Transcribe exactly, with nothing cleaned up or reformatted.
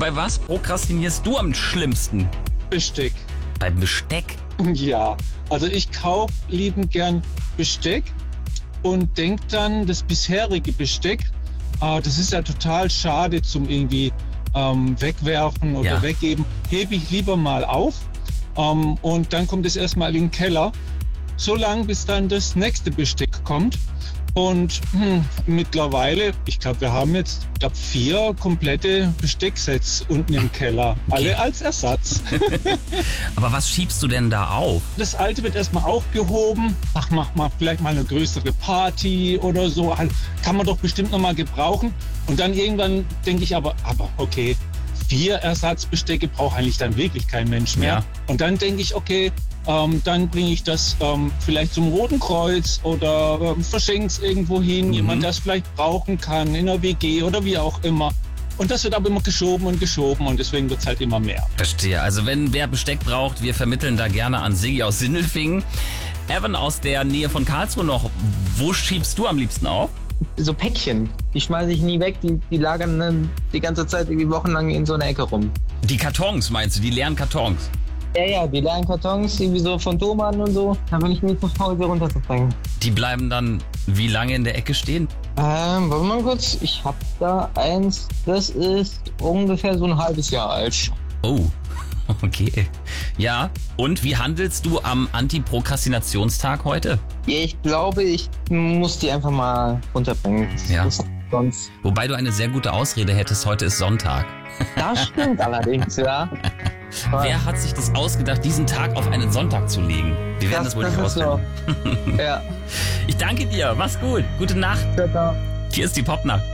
Bei was prokrastinierst du am schlimmsten? Besteck. Beim Besteck? Ja, also ich kaufe liebend gern Besteck und denke dann, das bisherige Besteck, äh, das ist ja total schade zum irgendwie ähm, wegwerfen oder Ja. weggeben. Hebe ich lieber mal auf ähm, und dann kommt es erstmal in den Keller, so lange bis dann das nächste Besteck kommt. Und hm, mittlerweile, ich glaube, wir haben jetzt ich glaub, vier komplette Bestecksets unten im Keller. Alle als Ersatz. Aber was schiebst du denn da auf? Das alte wird erstmal aufgehoben. Ach, mach mal vielleicht mal eine größere Party oder so. Kann man doch bestimmt noch mal gebrauchen. Und dann irgendwann denke ich aber, aber okay, vier Ersatzbestecke braucht eigentlich dann wirklich kein Mensch mehr. Ja. Und dann denke ich, okay, ähm, dann bringe ich das ähm, vielleicht zum Roten Kreuz oder ähm, verschenke es irgendwo hin, Mhm. jemand das vielleicht brauchen kann, in einer W G oder wie auch immer. Und das wird aber immer geschoben und geschoben und deswegen wird es halt immer mehr. Verstehe. Also wenn wer Besteck braucht, wir vermitteln da gerne an Siggi aus Sindelfingen. Evan aus der Nähe von Karlsruhe noch. Wo schiebst du am liebsten auf? So Päckchen, die schmeiße ich nie weg, die, die lagern dann die ganze Zeit irgendwie wochenlang in so einer Ecke rum. Die Kartons meinst du, die leeren Kartons? Ja, ja, die leeren Kartons, irgendwie so von Thomann und so, da bin ich mir zu faul, sie runterzubringen. Die bleiben dann wie lange in der Ecke stehen? Ähm, warte mal kurz, ich hab da eins, das ist ungefähr so ein halbes Jahr alt. Oh, okay. Ja, und wie handelst du am Anti-Prokrastinationstag heute? Ich glaube, ich muss die einfach mal runterbringen. Ja. Das ist sonst. Wobei du eine sehr gute Ausrede hättest, heute ist Sonntag. Das stimmt allerdings, ja. Wer hat sich das ausgedacht, diesen Tag auf einen Sonntag zu legen? Wir werden das, wohl nicht ist so. rausfinden. Ja. Ich danke dir, mach's gut, gute Nacht. Ciao, ciao. Hier ist die Popnacht.